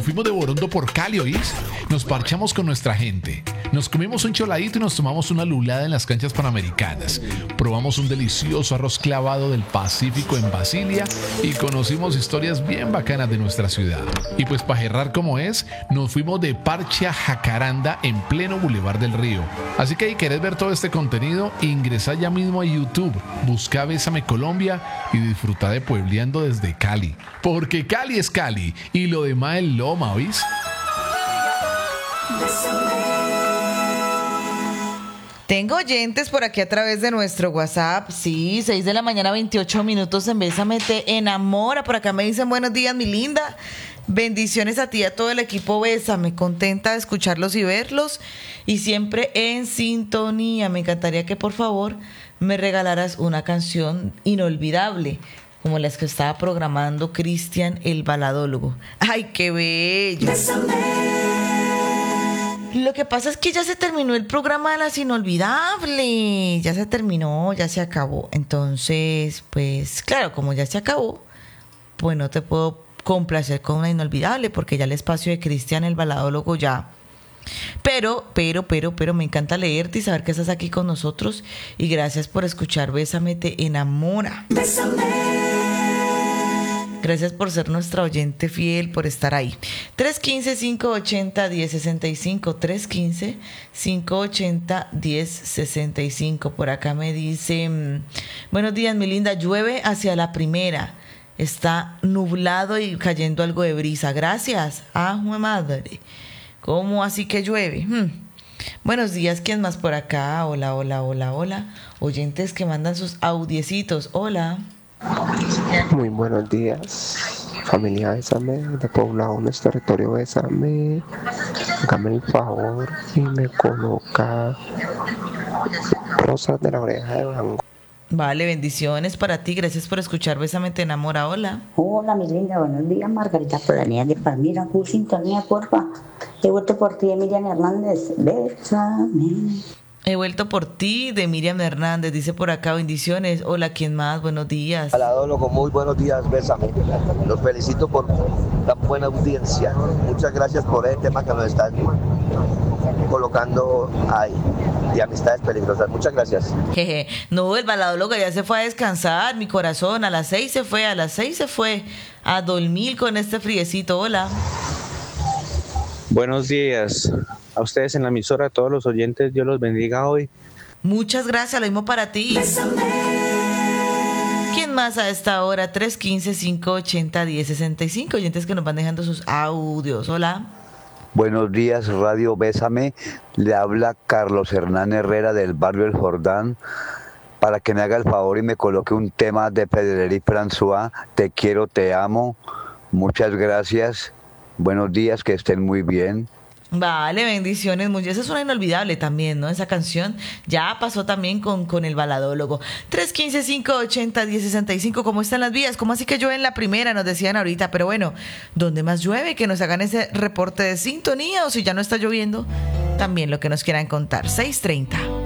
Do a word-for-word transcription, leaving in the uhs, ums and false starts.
Fuimos de Borondo por Cali, ¿oís? Nos parchamos con nuestra gente. Nos comimos un choladito y nos tomamos una lulada en las canchas panamericanas. Probamos un delicioso arroz clavado del Pacífico en Basilia y conocimos historias bien bacanas de nuestra ciudad. Y pues para cerrar como es, nos fuimos de parche a Jacaranda en pleno Boulevard del Río. Así que si querés ver todo este contenido, ingresa ya mismo a YouTube, busca Bésame Colombia y disfruta de puebleando desde Cali. Porque Cali es Cali y lo demás es Loma, ¿oís? Tengo oyentes por aquí a través de nuestro WhatsApp. Sí, seis de la mañana, veintiocho minutos en Bésame Te Enamora. Por acá me dicen buenos días, mi linda. Bendiciones a ti y a todo el equipo Bésame. Contenta de escucharlos y verlos. Y siempre en sintonía. Me encantaría que por favor me regalaras una canción inolvidable, como las que estaba programando Cristian el Baladólogo. ¡Ay, qué bello! Bésame. Lo que pasa es que ya se terminó el programa de las inolvidables. Ya se terminó, ya se acabó. Entonces, pues claro, como ya se acabó, pues no te puedo complacer con una inolvidable porque ya el espacio de Cristian el Baladólogo ya. Pero, pero, pero, pero me encanta leerte y saber que estás aquí con nosotros. Y gracias por escuchar Bésame Te Enamora. Bésame. Gracias por ser nuestra oyente fiel, por estar ahí. tres uno cinco, cinco ocho cero, uno cero seis cinco, tres uno cinco, cinco ocho cero, uno cero seis cinco. Por acá me dice, buenos días, mi linda, llueve hacia la primera. Está nublado y cayendo algo de brisa. Gracias. Ah, jue madre. ¿Cómo así que llueve? Hmm. Buenos días, ¿quién más por acá? Hola, hola, hola, hola. Oyentes que mandan sus audiecitos. Hola. Muy buenos días, familia Bésame, de Poblado, nuestro territorio Bésame. Hágame el favor y me coloca Rosas de la Oreja de Van Gogh. Vale, bendiciones para ti, gracias por escuchar Bésame Te Enamora. Hola. Hola, mi linda, buenos días, Margarita Polanía de Palmira, con sintonía, porfa. He vuelto por ti, Miriam Hernández. Bésame. He vuelto por ti, de Miriam Hernández, dice por acá, bendiciones. Hola, ¿quién más? Buenos días. Baladólogo, muy buenos días, Bésame. Los felicito por tan buena audiencia. Muchas gracias por el tema que nos están colocando ahí, de amistades peligrosas. Muchas gracias. Jeje. No, el Baladólogo ya se fue a descansar, mi corazón. A las seis se fue, a las seis se fue a dormir con este friecito. Hola. Buenos días. A ustedes en la emisora, a todos los oyentes, Dios los bendiga hoy. Muchas gracias, lo mismo para ti. Bésame. ¿Quién más a esta hora? tres uno cinco, cinco ocho cero, uno cero seis cinco. Oyentes que nos van dejando sus audios. Hola. Buenos días, Radio Bésame. Le habla Carlos Hernán Herrera del barrio El Jordán, para que me haga el favor y me coloque un tema de Federic François, Te quiero, te amo. Muchas gracias. Buenos días, que estén muy bien. Vale, bendiciones. Muy, esa es una inolvidable también, ¿no? Esa canción ya pasó también con, con el Baladólogo. tres uno cinco, cinco ocho cero, uno cero seis cinco. ¿Cómo están las vías? ¿Cómo así que llueve en la primera? Nos decían ahorita. Pero bueno, ¿dónde más llueve? Que nos hagan ese reporte de sintonía. O si ya no está lloviendo, también lo que nos quieran contar. seis treinta.